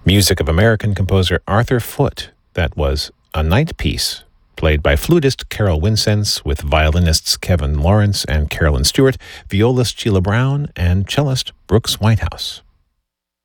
Music of American composer Arthur Foote. That was A Night Piece, played by flutist Carol Winsense with violinists Kevin Lawrence and Carolyn Stewart, violist Sheila Brown, and cellist Brooks Whitehouse.